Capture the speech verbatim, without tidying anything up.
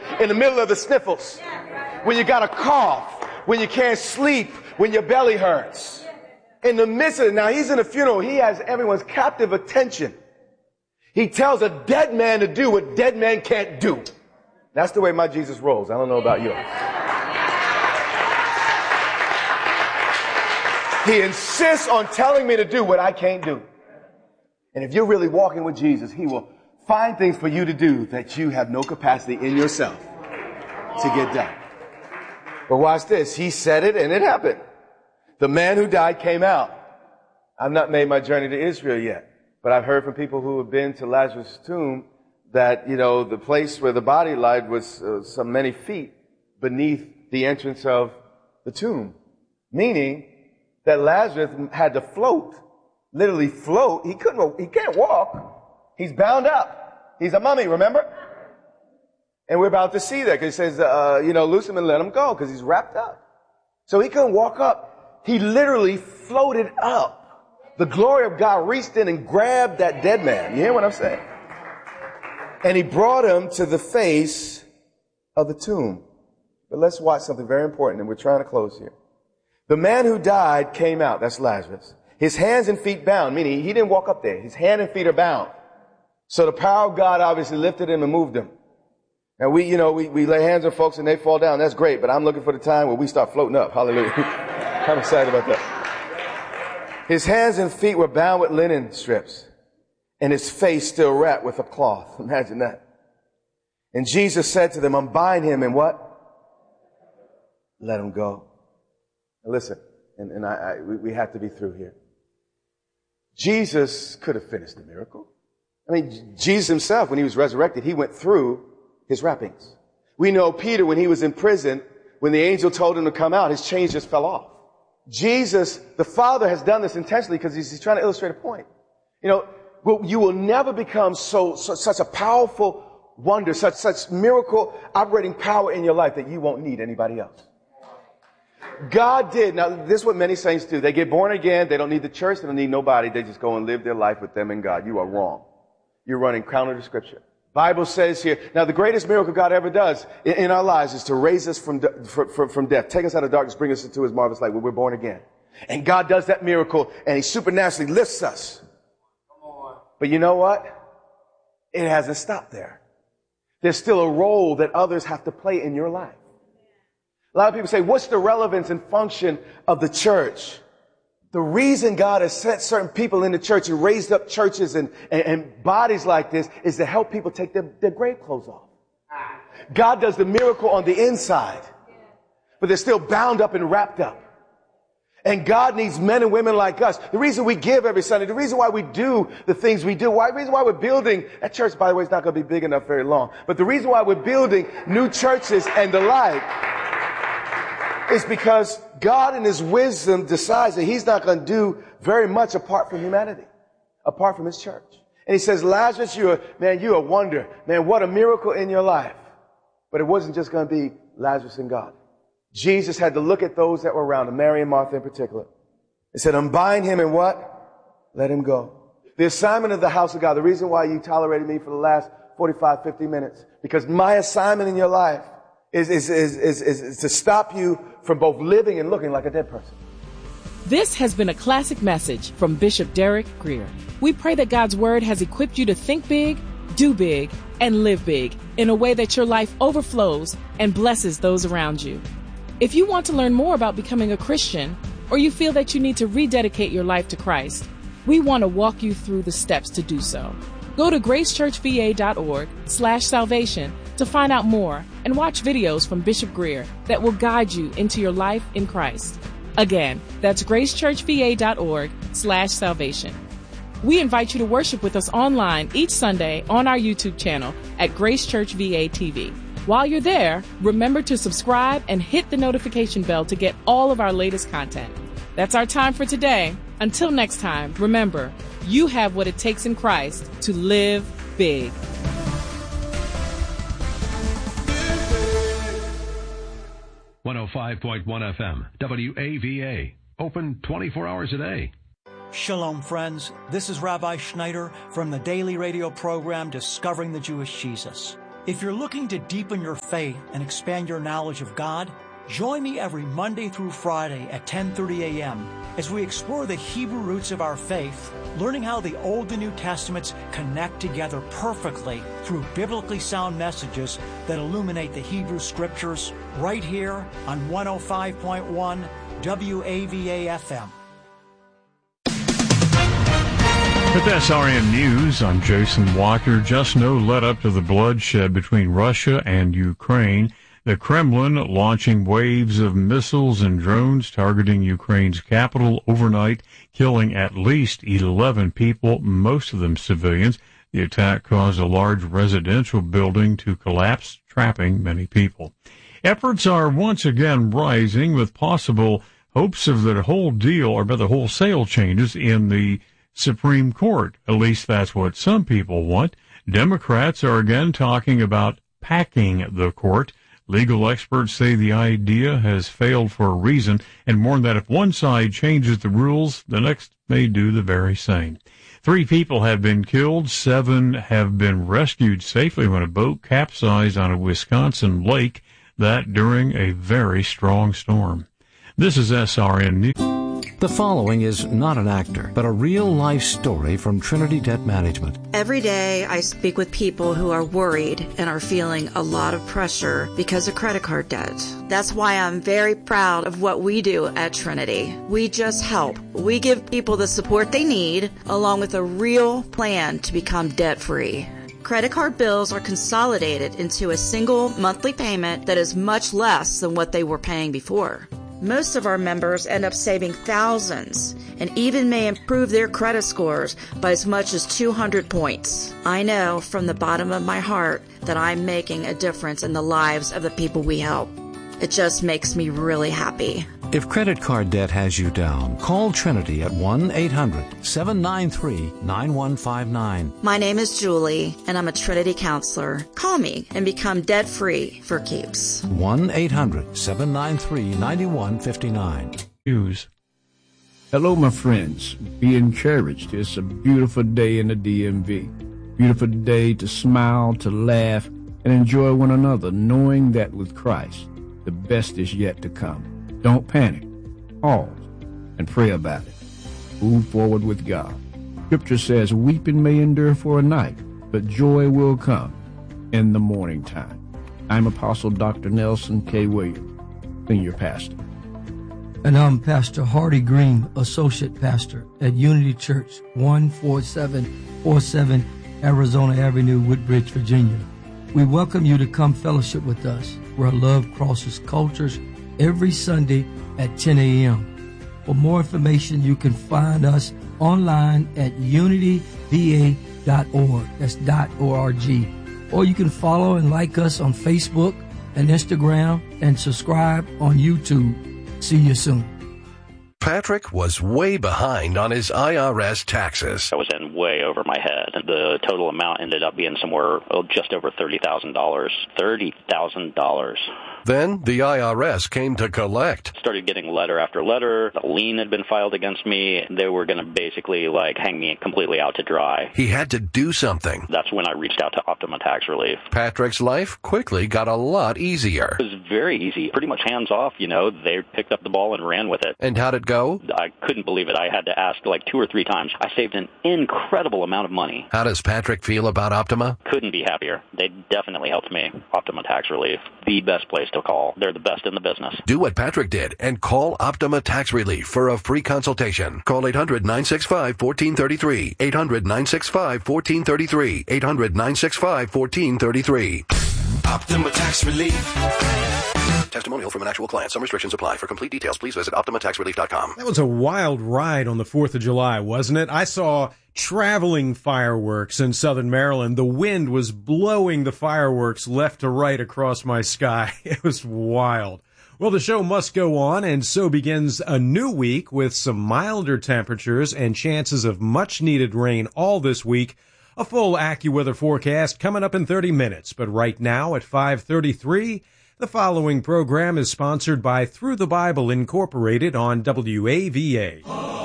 in the middle of the sniffles, when you got a cough, when you can't sleep, when your belly hurts. In the midst of it, now he's in a funeral, he has everyone's captive attention. He tells a dead man to do what dead man can't do. That's the way my Jesus rolls. I don't know about yours. He insists on telling me to do what I can't do. And if you're really walking with Jesus, he will find things for you to do that you have no capacity in yourself to get done. But watch this. He said it and it happened. The man who died came out. I've not made my journey to Israel yet, but I've heard from people who have been to Lazarus' tomb that, you know, the place where the body lied was uh, some many feet beneath the entrance of the tomb. Meaning that Lazarus had to float, literally float. He couldn't, he can't walk. He's bound up. He's a mummy, remember? And we're about to see that because he says, uh, you know, loose him and let him go because he's wrapped up. So he couldn't walk up. He literally floated up. The glory of God reached in and grabbed that dead man. You hear what I'm saying? And he brought him to the face of the tomb. But let's watch something very important, and we're trying to close here. The man who died came out. That's Lazarus. His hands and feet bound, meaning he didn't walk up there. His hand and feet are bound. So the power of God obviously lifted him and moved him. And we, you know, we, we lay hands on folks and they fall down. That's great. But I'm looking for the time where we start floating up. Hallelujah. I'm excited about that. His hands and feet were bound with linen strips and his face still wrapped with a cloth. Imagine that. And Jesus said to them, unbind him and what? Let him go. Now listen, and, and I, I, we, we have to be through here. Jesus could have finished the miracle. I mean, Jesus himself, when he was resurrected, he went through his wrappings. We know Peter, when he was in prison, when the angel told him to come out, his chains just fell off. Jesus, the Father, has done this intentionally because he's, he's trying to illustrate a point. You know, well, you will never become so, so such a powerful wonder, such such miracle operating power in your life that you won't need anybody else. God did. Now, this is what many saints do. They get born again. They don't need the church. They don't need nobody. They just go and live their life with them and God. You are wrong. You're running counter to Scripture. Bible says here, now the greatest miracle God ever does in, in our lives is to raise us from, de- from, from death, take us out of darkness, bring us into his marvelous light where we're born again. And God does that miracle and he supernaturally lifts us. Come on. But you know what? It hasn't stopped there. There's still a role that others have to play in your life. A lot of people say, what's the relevance and function of the church? The reason God has sent certain people in the church and raised up churches and, and, and bodies like this is to help people take their, their grave clothes off. God does the miracle on the inside, but they're still bound up and wrapped up. And God needs men and women like us. The reason we give every Sunday, the reason why we do the things we do, why, the reason why we're building, that church, by the way, is not going to be big enough very long, but the reason why we're building new churches and the like is because God in his wisdom decides that he's not going to do very much apart from humanity, apart from his church. And he says, Lazarus, you're, man, you're a wonder. Man, what a miracle in your life. But it wasn't just going to be Lazarus and God. Jesus had to look at those that were around him, Mary and Martha in particular. He said, unbind him and what? Let him go. The assignment of the house of God, the reason why you tolerated me for the last forty-five, fifty minutes, because my assignment in your life is, is, is, is, is, is to stop you from both living and looking like a dead person. This has been a classic message from Bishop Derek Grier. We pray that God's word has equipped you to think big, do big, and live big in a way that your life overflows and blesses those around you. If you want to learn more about becoming a Christian, or you feel that you need to rededicate your life to Christ, we want to walk you through the steps to do so. Go to gracechurchva.org slash salvation to find out more and watch videos from Bishop Grier that will guide you into your life in Christ. Again, that's gracechurchva.org slash salvation. We invite you to worship with us online each Sunday on our YouTube channel at Grace Church V A T V. While you're there, remember to subscribe and hit the notification bell to get all of our latest content. That's our time for today. Until next time, remember, you have what it takes in Christ to live big. one oh five point one F M, W A V A, open twenty-four hours a day. Shalom, friends. This is Rabbi Schneider from the daily radio program Discovering the Jewish Jesus. If you're looking to deepen your faith and expand your knowledge of God, join me every Monday through Friday at ten thirty a.m. as we explore the Hebrew roots of our faith, learning how the Old and New Testaments connect together perfectly through biblically sound messages that illuminate the Hebrew Scriptures, right here on one oh five point one W A V A F M. With S R N News, I'm Jason Walker. Just no let up to the bloodshed between Russia and Ukraine. The Kremlin launching waves of missiles and drones targeting Ukraine's capital overnight, killing at least eleven people, most of them civilians. The attack caused a large residential building to collapse, trapping many people. Efforts are once again rising with possible hopes of the whole deal, or rather wholesale changes in the Supreme Court. At least that's what some people want. Democrats are again talking about packing the court. Legal experts say the idea has failed for a reason and warn that if one side changes the rules, the next may do the very same. Three people have been killed. Seven have been rescued safely when a boat capsized on a Wisconsin lake, that during a very strong storm. This is S R N News. The following is not an actor, but a real-life story from Trinity Debt Management. Every day I speak with people who are worried and are feeling a lot of pressure because of credit card debt. That's why I'm very proud of what we do at Trinity. We just help. We give people the support they need, along with a real plan to become debt-free. Credit card bills are consolidated into a single monthly payment that is much less than what they were paying before. Most of our members end up saving thousands and even may improve their credit scores by as much as two hundred points. I know from the bottom of my heart that I'm making a difference in the lives of the people we help. It just makes me really happy. If credit card debt has you down, call Trinity at one eight hundred seven nine three nine one five nine. My name is Julie, and I'm a Trinity counselor. Call me and become debt-free for keeps. one eight hundred seven nine three nine one five nine. News. Hello, my friends. Be encouraged. It's a beautiful day in the D M V. Beautiful day to smile, to laugh, and enjoy one another, knowing that with Christ, the best is yet to come. Don't panic. Pause and pray about it. Move forward with God. Scripture says, weeping may endure for a night, but joy will come in the morning time. I'm Apostle Doctor Nelson K. Williams, Senior Pastor. And I'm Pastor Hardy Green, Associate Pastor at Unity Church, one four seven four seven Arizona Avenue, Woodbridge, Virginia. We welcome you to come fellowship with us, where love crosses cultures, every Sunday at ten a.m. For more information, you can find us online at unity v a dot org. That's .org. Or you can follow and like us on Facebook and Instagram and subscribe on YouTube. See you soon. Patrick was way behind on his I R S taxes. I was in way over my head. The total amount ended up being somewhere oh, just over thirty thousand dollars. thirty thousand dollars. Then the I R S came to collect. Started getting letter after letter. A lien had been filed against me. They were going to basically like hang me completely out to dry. He had to do something. That's when I reached out to Optima Tax Relief. Patrick's life quickly got a lot easier. It was very easy. Pretty much hands off, you know. They picked up the ball and ran with it. And how'd it go? I couldn't believe it. I had to ask like two or three times. I saved an incredible amount of money. How does Patrick feel about Optima? Couldn't be happier. They definitely helped me. Optima Tax Relief. The best place to call. They're the best in the business. Do what Patrick did and call Optima Tax Relief for a free consultation. Call eight hundred nine six five one four three three. eight hundred nine six five one four three three. eight hundred nine six five one four three three. Optima Tax Relief. Testimonial from an actual client. Some restrictions apply. For complete details, please visit optima tax relief dot com. That was a wild ride on the fourth of July, wasn't it? I saw traveling fireworks in southern Maryland. The wind was blowing the fireworks left to right across my sky. It was wild. Well, the show must go on, and so begins a new week with some milder temperatures and chances of much-needed rain all this week. A full AccuWeather forecast coming up in thirty minutes. But right now at five thirty-three, the following program is sponsored by Through the Bible Incorporated on W A V A.